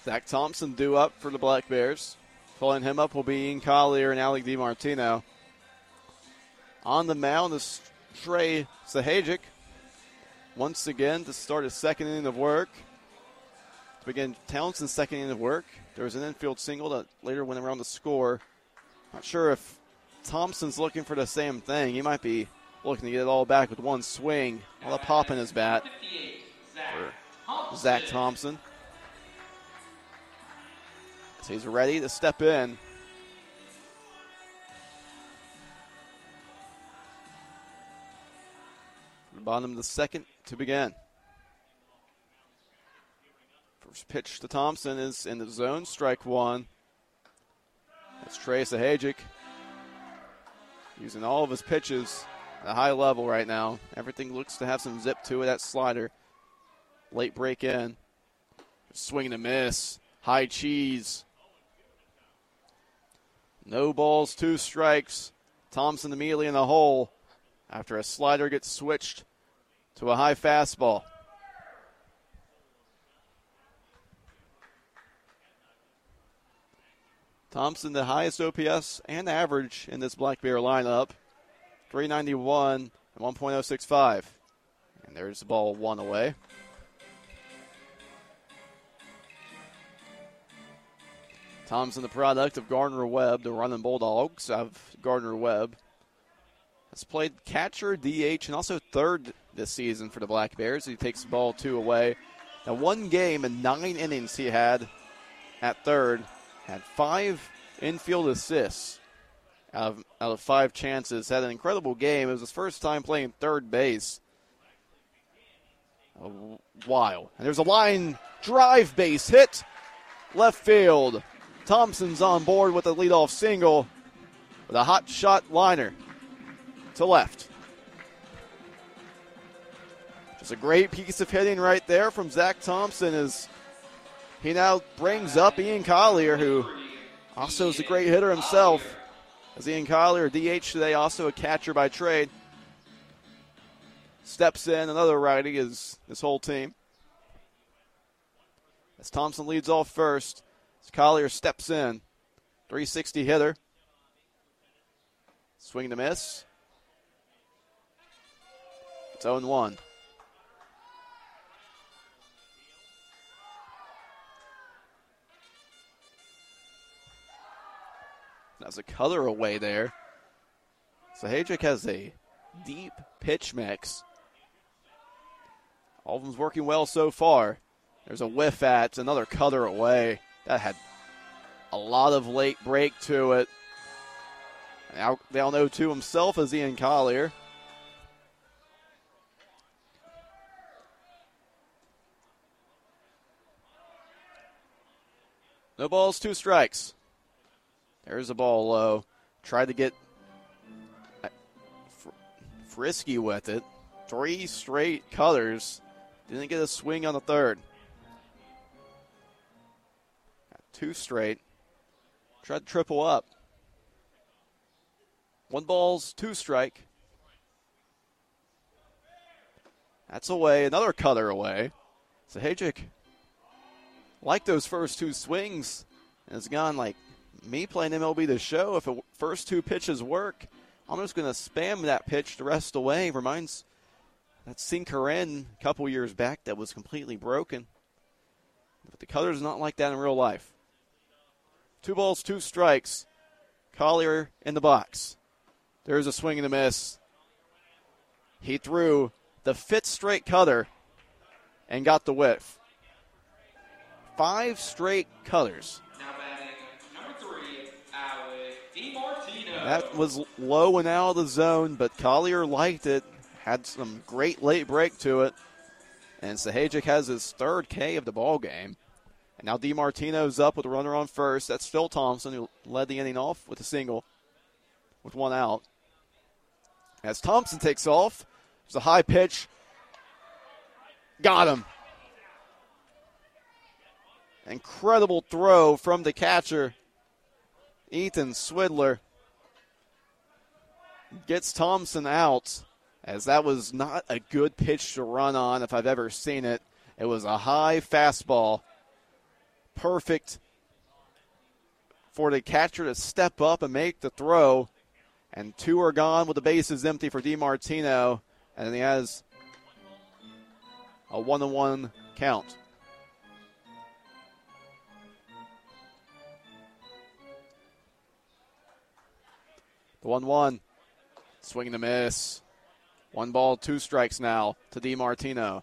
Zach Thompson due up for the Black Bears. Pulling him up will be Ian Collier and Alec DiMartino. On the mound is Trey Sahajic. Once again to start his second inning of work. To begin Townsend's second inning of work. There was an infield single that later went around the score. Not sure if Thompson's looking for the same thing. He might be looking to get it all back with one swing. Well, a pop in his bat for Zach Thompson. So he's ready to step in. The bottom of the second to begin. First pitch to Thompson is in the zone, strike one. That's Trey Sahajic using all of his pitches at a high level right now. Everything looks to have some zip to it. That slider. Late break in. Swing and a miss. High cheese. No balls, 2 strikes. Thompson immediately in the hole after a slider gets switched to a high fastball. Thompson, the highest OPS and average in this Black Bear lineup. 391 and 1.065. And there's the ball 1 away. Thompson, the product of Gardner Webb, the running Bulldogs of Gardner Webb. Has played catcher, DH, and also third this season for the Black Bears. He takes the ball 2 away. Now, 1 game and 9 innings he had at third. Had 5 infield assists out of 5 chances. Had an incredible game. It was his first time playing third base. A while. And there's a line drive base hit. Left field. Thompson's on board with a leadoff single with a hot shot liner to left. Just a great piece of hitting right there from Zach Thompson as he now brings up Ian Collier, who also is a great hitter himself. As Ian Collier, DH today, also a catcher by trade. Steps in, another righty is this whole team. As Thompson leads off first, as Collier steps in. 360 hitter. Swing to miss. It's 0-1. That's a cutter away there. Sahajic has a deep pitch mix. All of them's working well so far. There's a whiff at another cutter away. That had a lot of late break to it. Now they all know to himself as Ian Collier. No balls, 2 strikes. There's a ball low. Tried to get frisky with it. 3 straight cutters. Didn't get a swing on the third. Got 2 straight. Tried to triple up. 1 balls, 2 strike. That's away. Another cutter away. Sahajic, like those first 2 swings, and it's gone like me playing MLB The Show. If the first 2 pitches work, I'm just going to spam that pitch the rest of the way. Reminds that sinker in a couple years back that was completely broken. But the cutter's not like that in real life. 2 balls, 2 strikes. Collier in the box. There's a swing and a miss. He threw the 5th straight cutter and got the whiff. 5 straight cutters. Now batting number 3, Alec DiMartino. That was low and out of the zone, but Collier liked it. Had some great late break to it. And Sahajic has his 3rd K of the ball game. And now DiMartino's up with a runner on first. That's Phil Thompson, who led the inning off with a single with 1 out. As Thompson takes off, there's a high pitch. Got him. Incredible throw from the catcher, Ethan Swidler. Gets Thompson out, as that was not a good pitch to run on if I've ever seen it. It was a high fastball. perfect for the catcher to step up and make the throw. And 2 are gone with the bases empty for DiMartino. And he has a 1-1 count. The 1-1. Swing and a miss. 1 ball, 2 strikes now to DiMartino.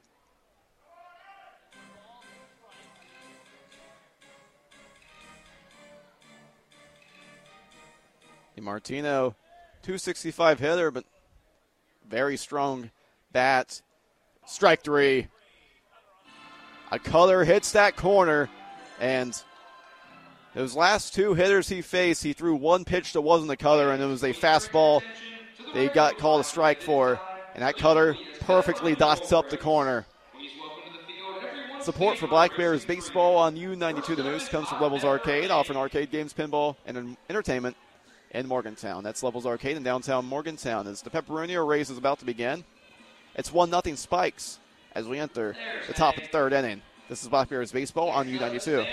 DiMartino, 265 hitter, but very strong bat. Strike 3. A cutter hits that corner, and those last 2 hitters he faced, he threw 1 pitch that wasn't a cutter, and it was a fastball that he got called a strike for, and that cutter perfectly dots up the corner. Support for Black Bears baseball on U92 The Moose comes from Levels Arcade, offering arcade games, pinball, and entertainment in Morgantown. That's Levels Arcade in downtown Morgantown. As the Pepperoni race is about to begin, it's 1-0 Spikes as we enter the top of the 3rd inning. This is Black Bears baseball on U92.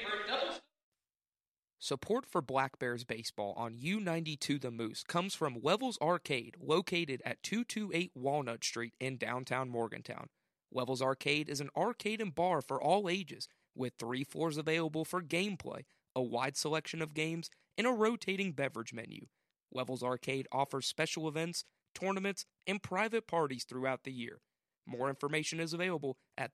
Support for Black Bears baseball on U92 The Moose comes from Levels Arcade, located at 228 Walnut Street in downtown Morgantown. Levels Arcade is an arcade and bar for all ages, with 3 floors available for gameplay, a wide selection of games, and a rotating beverage menu. Levels Arcade offers special events, tournaments, and private parties throughout the year. More information is available at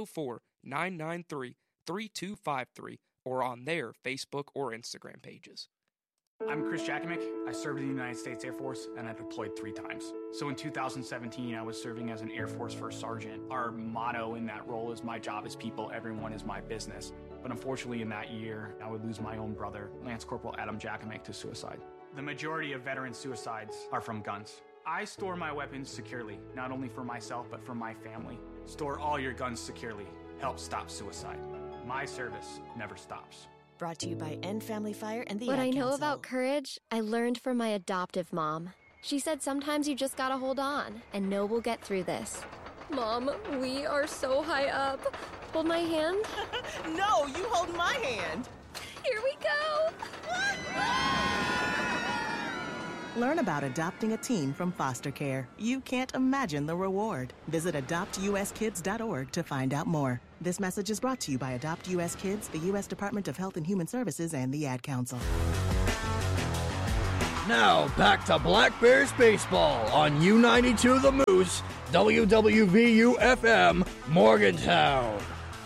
304-993-3253 or on their Facebook or Instagram pages. I'm Chris Jakimick. I served in the United States Air Force, and I deployed 3 times. So in 2017, I was serving as an Air Force First Sergeant. Our motto in that role is, "My job is people, everyone is my business." But unfortunately, in that year, I would lose my own brother, Lance Corporal Adam Jakimick, to suicide. The majority of veteran suicides are from guns. I store my weapons securely, not only for myself, but for my family. Store all your guns securely. Help stop suicide. My service never stops. Brought to you by End Family Fire and the What Ad I know Council. about courage, I learned from my adoptive mom. She said sometimes you just gotta hold on and know we'll get through this. Mom, we are so high up. Hold my hand. No, you hold my hand. Here we go. Learn about adopting a teen from foster care. You can't imagine the reward. Visit adoptuskids.org to find out more. This message is brought to you by Adopt U.S. Kids, the U.S. Department of Health and Human Services, and the Ad Council. Now, back to Black Bears baseball on U92 The Moose, WWVU-FM, Morgantown.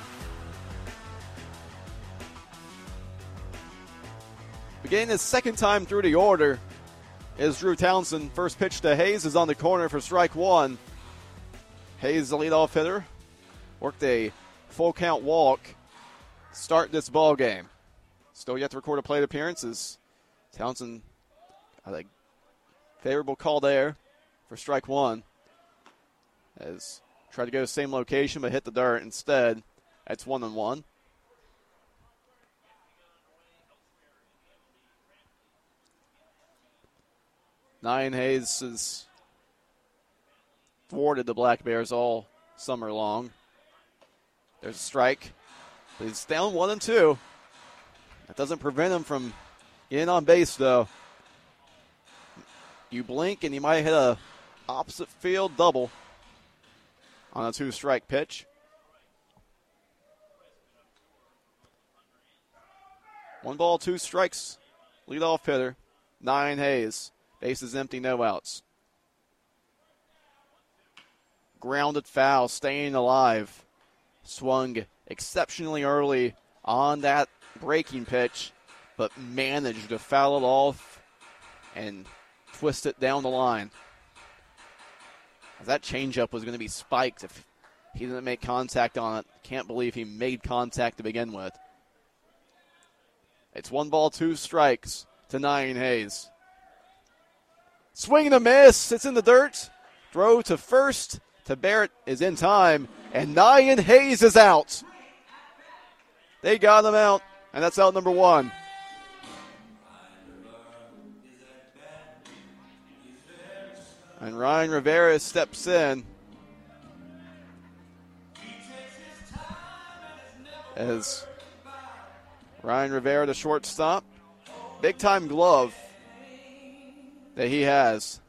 Beginning his 2nd time through the order is Drew Townsend. First pitch to Hayes is on the corner for strike 1. Hayes, the leadoff hitter, worked a full count walk to start this ball game. Still yet to record a plate appearances. Townsend had a favorable call there for strike 1. As tried to go same location but hit the dirt instead. That's 1-1. Nyan Hayes has thwarted the Black Bears all summer long. There's a strike. He's down 1-2. That doesn't prevent him from getting on base, though. You blink and you might hit a opposite field double on a 2-strike pitch. 1 ball, 2 strikes. Leadoff hitter, Nyan Hayes. Bases empty, no outs. Grounded foul, staying alive. Swung exceptionally early on that breaking pitch, but managed to foul it off and twist it down the line. That changeup was going to be spiked if he didn't make contact on it. Can't believe he made contact to begin with. It's 1 ball, 2 strikes to Nyan Hayes. Swing and a miss. It's in the dirt. Throw to first to Barrett is in time, and Nyan Hayes is out. They got him out, and that's out number 1. And Ryan Rivera steps in as Ryan Rivera, the shortstop. Big time glove that he has.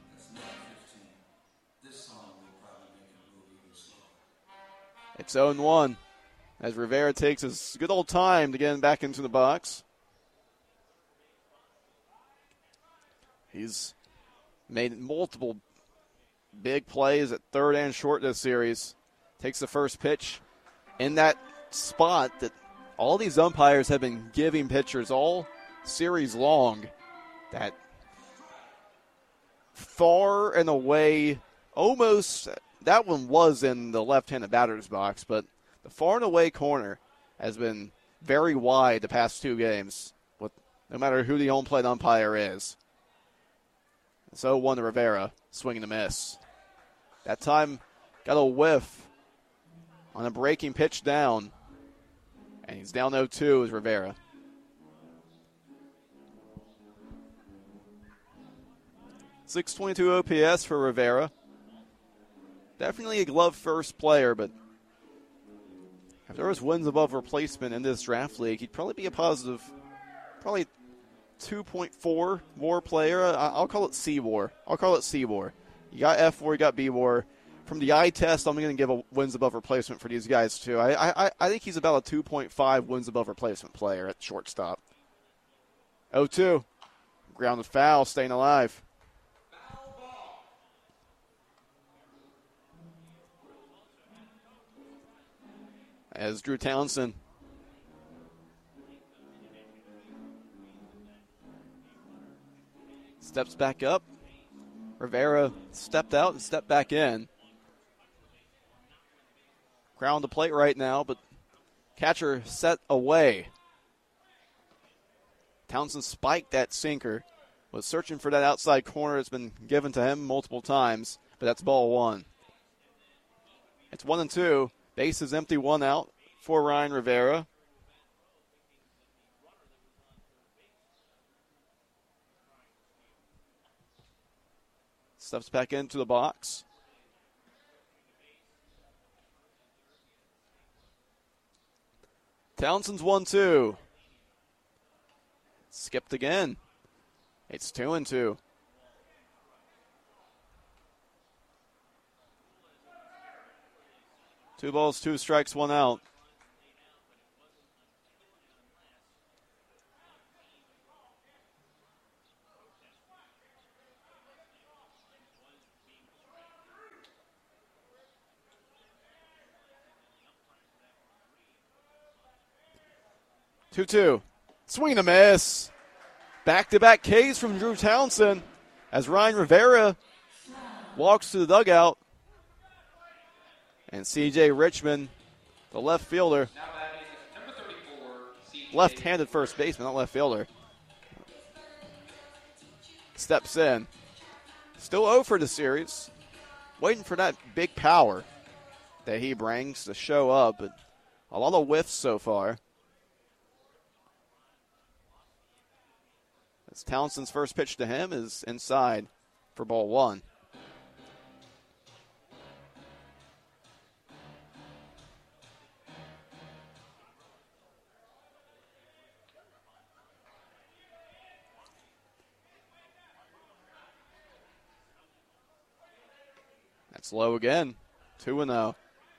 It's 0-1 as Rivera takes his good old time to get him back into the box. He's made multiple big plays at third and short this series. Takes the first pitch in that spot that all these umpires have been giving pitchers all series long. That far and away, almost, that one was in the left-handed batter's box, but the far and away corner has been very wide the past two games, with no matter who the home plate umpire is. So 1 to Rivera, swinging a miss. That time got a whiff on a breaking pitch down, and he's down 0-2 as Rivera. .622 OPS for Rivera. Definitely a glove first player, but if there was wins above replacement in this draft league, he'd probably be a positive, probably 2.4 WAR player. I'll call it C-WAR. You got F-WAR, you got B-WAR. From the eye test, I'm going to give a wins above replacement for these guys, too. I think he's about a 2.5 wins above replacement player at shortstop. 0-2. Grounded foul, staying alive. As Drew Townsend steps back up. Rivera stepped out and stepped back in. Ground the plate right now, but catcher set away. Townsend spiked that sinker. Was searching for that outside corner. It's been given to him multiple times, but that's ball 1. It's 1-2. Base is empty, 1 out for Ryan Rivera. Steps back into the box. Townsend's 1-2. Skipped again. It's 2-2. Two balls, 2 strikes, 1 out. Two. Swing and a miss. Back-to-back Ks from Drew Townsend as Ryan Rivera walks to the dugout. And C.J. Richmond, the left fielder, Number 34, left-handed first baseman, not left fielder, steps in. Still 0 for the series. Waiting for that big power that he brings to show up. But a lot of whiffs so far. As Townsend's first pitch to him is inside for ball 1. That's low again. 2-0.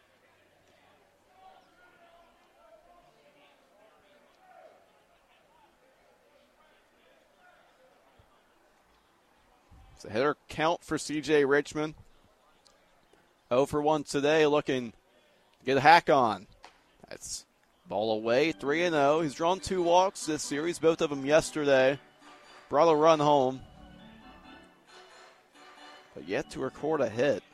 It's a hitter count for C.J. Richmond. 0 for 1 today, looking to get a hack on. That's ball away, 3-0. He's drawn 2 walks this series, both of them yesterday. Brought a run home, but yet to record a hit.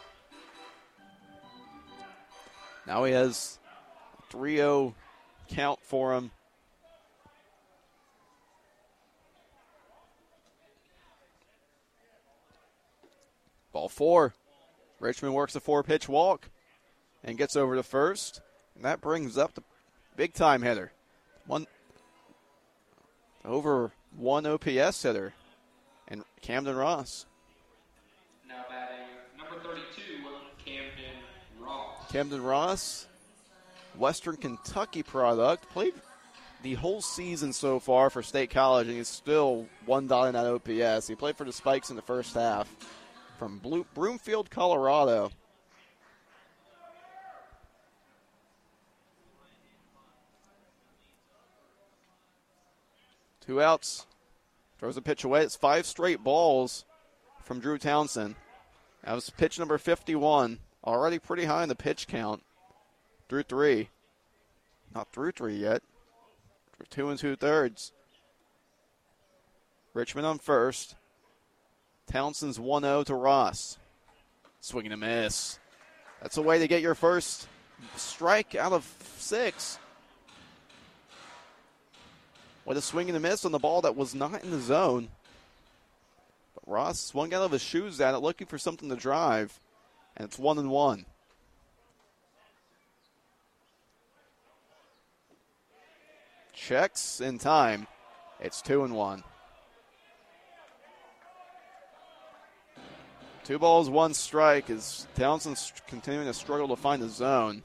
Now he has a 3-0 count for him. Ball 4. Richmond works a 4-pitch walk and gets over to first. And that brings up the big-time hitter. Over 1 OPS hitter. And Camden Ross. Now batting number 32, Camden Ross. Camden Ross, Western Kentucky product. Played the whole season so far for State College, and he's still 1.9 OPS. He played for the Spikes in the first half from Broomfield, Colorado. Two outs. Throws a pitch away. It's 5 straight balls from Drew Townsend. That was pitch number 51. Already pretty high in the pitch count. Through 3. Not through 3 yet. For 2 2/3. Richmond on first. Townsend's 1-0 to Ross. Swing and a miss. That's a way to get your first strike out of 6. With a swing and a miss on the ball that was not in the zone. But Ross swung out of his shoes at it, looking for something to drive. And it's 1-1. Checks in time. It's 2-1. 2 balls, 1 strike as Townsend's continuing to struggle to find the zone.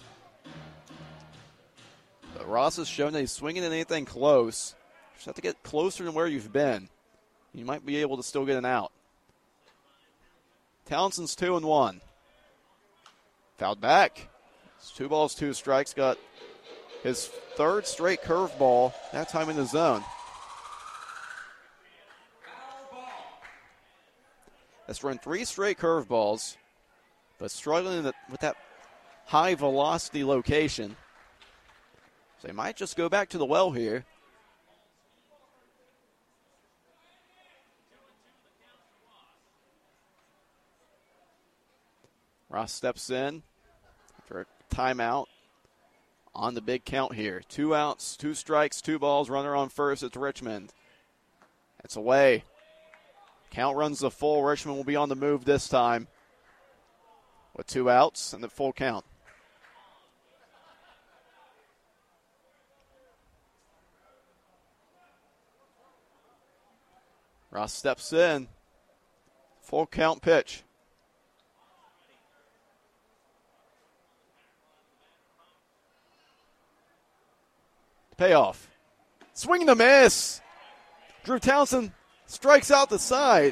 But Ross has shown that he's swinging at anything close. Just have to get closer than where you've been. You might be able to still get an out. Townsend's 2-1. Fouled back. It's 2 balls, 2 strikes. Got his 3rd straight curveball, that time in the zone. That's run 3 straight curveballs, but struggling with that high velocity location. So they might just go back to the well here. Ross steps in for a timeout on the big count here. 2 outs, 2 strikes, 2 balls, runner on first. It's Richmond. It's away. Count runs the full. Richmond will be on the move this time with 2 outs and the full count. Ross steps in. Full count pitch. Payoff. Swing and a miss. Drew Townsend strikes out the side.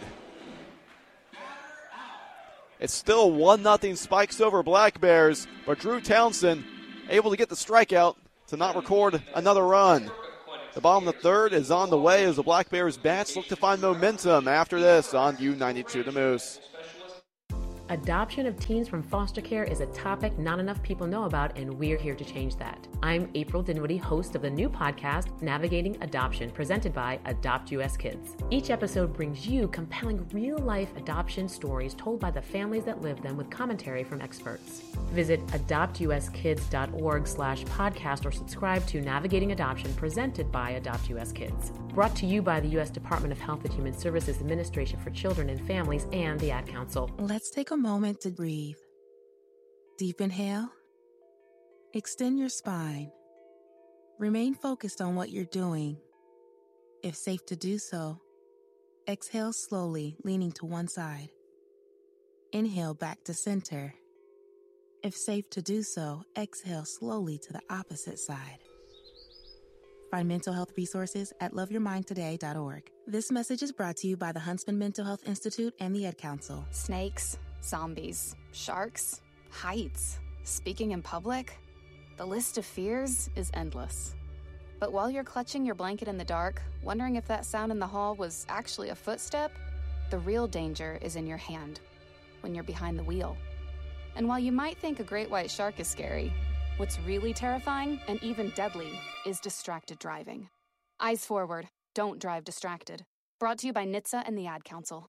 It's still 1-0 Spikes over Black Bears, but Drew Townsend able to get the strikeout to not record another run. The bottom of the 3rd is on the way as the Black Bears bats look to find momentum after this on U92 The Moose. Adoption of teens from foster care is a topic not enough people know about, and we're here to change that. I'm April Dinwiddie, host of the new podcast, Navigating Adoption, presented by Adopt US Kids. Each episode brings you compelling real-life adoption stories told by the families that live them with commentary from experts. Visit adoptuskids.org/podcast or subscribe to Navigating Adoption, presented by Adopt US Kids. Brought to you by the U.S. Department of Health and Human Services Administration for Children and Families and the Ad Council. Let's take a moment to breathe. Deep inhale. Extend your spine. Remain focused on what you're doing. If safe to do so, exhale slowly, leaning to one side. Inhale back to center. If safe to do so, exhale slowly to the opposite side. Find mental health resources at loveyourmindtoday.org. This message is brought to you by the Huntsman Mental Health Institute and the Ad Council. Snakes, zombies, sharks, heights, speaking in public. The list of fears is endless. But while you're clutching your blanket in the dark, wondering if that sound in the hall was actually a footstep, the real danger is in your hand, when you're behind the wheel. And while you might think a great white shark is scary, what's really terrifying and even deadly is distracted driving. Eyes forward, don't drive distracted. Brought to you by NHTSA and the Ad Council.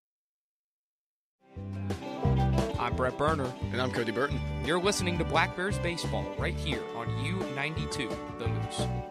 I'm Brett Berner. And I'm Cody Burton. You're listening to Black Bears Baseball right here on U92 The Moose.